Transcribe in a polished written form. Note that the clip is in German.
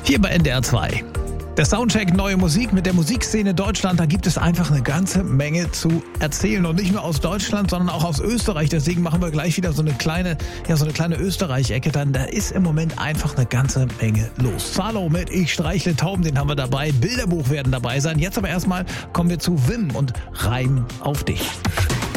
Hier bei NDR 2. Der Soundcheck Neue Musik mit der Musikszene Deutschland. Da gibt es einfach eine ganze Menge zu erzählen. Und nicht nur aus Deutschland, sondern auch aus Österreich. Deswegen machen wir gleich wieder so eine kleine Österreich-Ecke. Da ist im Moment einfach eine ganze Menge los. Zalo mit Ich streichle Tauben, den haben wir dabei. Bilderbuch werden dabei sein. Jetzt aber erstmal kommen wir zu Wim und Reim auf dich.